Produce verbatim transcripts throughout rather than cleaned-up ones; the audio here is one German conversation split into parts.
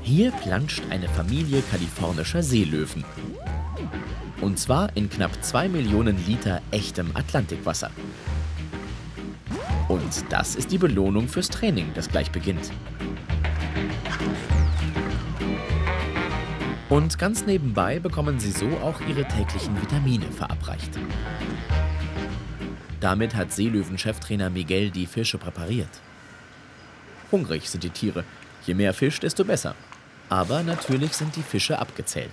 Hier planscht eine Familie kalifornischer Seelöwen. Und zwar in knapp zwei Millionen Liter echtem Atlantikwasser. Und das ist die Belohnung fürs Training, das gleich beginnt. Und ganz nebenbei bekommen sie so auch ihre täglichen Vitamine verabreicht. Damit hat Seelöwen-Cheftrainer Miguel die Fische präpariert. Hungrig sind die Tiere. Je mehr Fisch, desto besser. Aber natürlich sind die Fische abgezählt.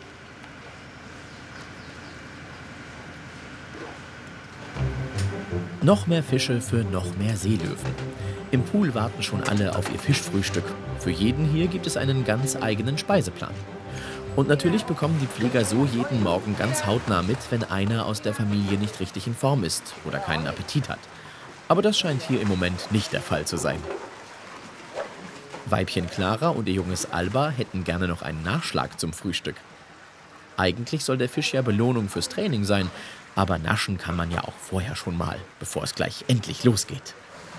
Noch mehr Fische für noch mehr Seelöwen. Im Pool warten schon alle auf ihr Fischfrühstück. Für jeden hier gibt es einen ganz eigenen Speiseplan. Und natürlich bekommen die Pfleger so jeden Morgen ganz hautnah mit, wenn einer aus der Familie nicht richtig in Form ist oder keinen Appetit hat. Aber das scheint hier im Moment nicht der Fall zu sein. Weibchen Clara und ihr Junges Alba hätten gerne noch einen Nachschlag zum Frühstück. Eigentlich soll der Fisch ja Belohnung fürs Training sein, aber naschen kann man ja auch vorher schon mal, bevor es gleich endlich losgeht.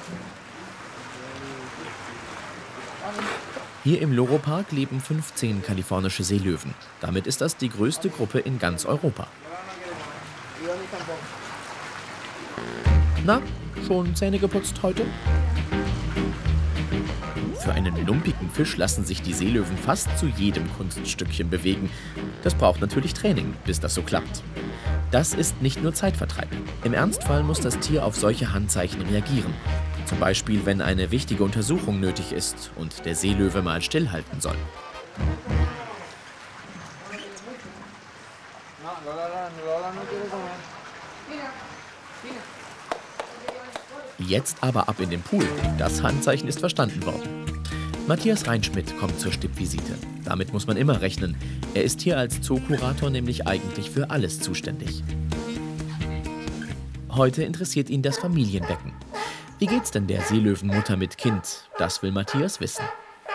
Hier im Loro-Park leben fünfzehn kalifornische Seelöwen. Damit ist das die größte Gruppe in ganz Europa. Na, schon Zähne geputzt heute? Für einen lumpigen Fisch lassen sich die Seelöwen fast zu jedem Kunststückchen bewegen. Das braucht natürlich Training, bis das so klappt. Das ist nicht nur Zeitvertreib. Im Ernstfall muss das Tier auf solche Handzeichen reagieren. Zum Beispiel, wenn eine wichtige Untersuchung nötig ist und der Seelöwe mal stillhalten soll. Jetzt aber ab in den Pool. Das Handzeichen ist verstanden worden. Matthias Reinschmidt kommt zur Stippvisite. Damit muss man immer rechnen. Er ist hier als Zookurator nämlich eigentlich für alles zuständig. Heute interessiert ihn das Familienbecken. Wie geht's denn der Seelöwenmutter mit Kind? Das will Matthias wissen.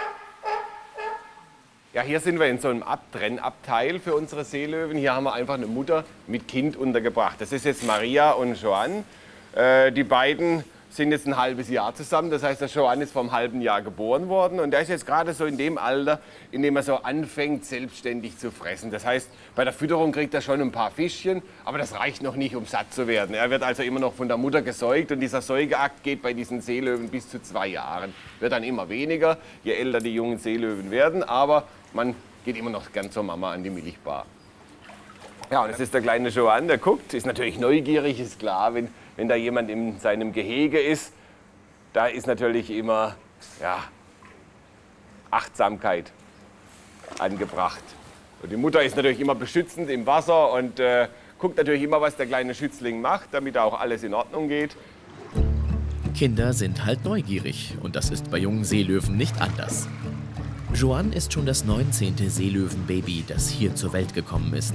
Ja, hier sind wir in so einem Abtrennabteil für unsere Seelöwen. Hier haben wir einfach eine Mutter mit Kind untergebracht. Das ist jetzt Maria und Joan. Äh, die beiden sind jetzt ein halbes Jahr zusammen. Das heißt, der Joan ist vor einem halben Jahr geboren worden. Und der ist jetzt gerade so in dem Alter, in dem er so anfängt, selbstständig zu fressen. Das heißt, bei der Fütterung kriegt er schon ein paar Fischchen, aber das reicht noch nicht, um satt zu werden. Er wird also immer noch von der Mutter gesäugt. Und dieser Säugeakt geht bei diesen Seelöwen bis zu zwei Jahren. Wird dann immer weniger, je älter die jungen Seelöwen werden. Aber man geht immer noch gern zur Mama an die Milchbar. Ja, und es ist der kleine Joan, der guckt, ist natürlich neugierig, ist klar, wenn, wenn da jemand in seinem Gehege ist, da ist natürlich immer ja, Achtsamkeit angebracht. Und die Mutter ist natürlich immer beschützend im Wasser und äh, guckt natürlich immer, was der kleine Schützling macht, damit da auch alles in Ordnung geht. Kinder sind halt neugierig und das ist bei jungen Seelöwen nicht anders. Joan ist schon das neunzehnte Seelöwenbaby, das hier zur Welt gekommen ist.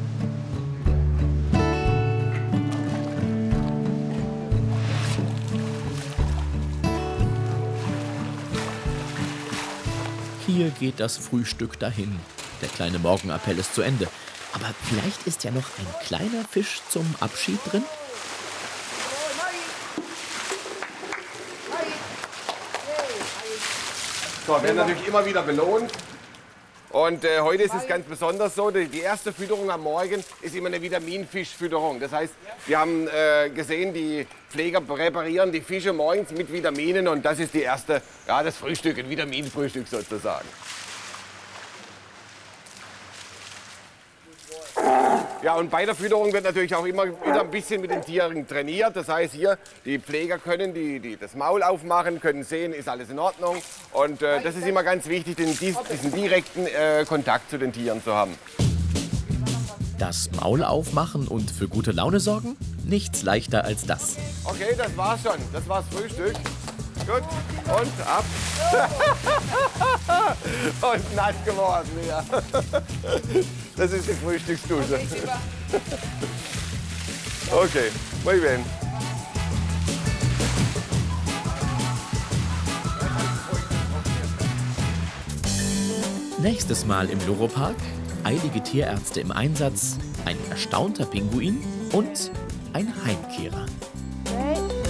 Hier geht das Frühstück dahin. Der kleine Morgenappell ist zu Ende. Aber vielleicht ist ja noch ein kleiner Fisch zum Abschied drin? So, werden natürlich immer wieder belohnt. Und äh, heute ist es ganz besonders so, die, die erste Fütterung am Morgen ist immer eine Vitaminfischfütterung. Das heißt, wir haben äh, gesehen, die Pfleger präparieren die Fische morgens mit Vitaminen und das ist die erste, ja, das Frühstück, ein Vitaminfrühstück sozusagen. Ja, und bei der Fütterung wird natürlich auch immer wieder ein bisschen mit den Tieren trainiert. Das heißt, hier, die Pfleger können die, die das Maul aufmachen, können sehen, ist alles in Ordnung. Und äh, das ist immer ganz wichtig, den, diesen direkten äh, Kontakt zu den Tieren zu haben. Das Maul aufmachen und für gute Laune sorgen? Nichts leichter als das. Okay, das war's schon. Das war's Frühstück. Gut, und ab. Und nass geworden, ja. Das ist die Frühstücksdusche. Okay, muy bien. Nächstes Mal im Loro-Park eilige Tierärzte im Einsatz, ein erstaunter Pinguin und ein Heimkehrer.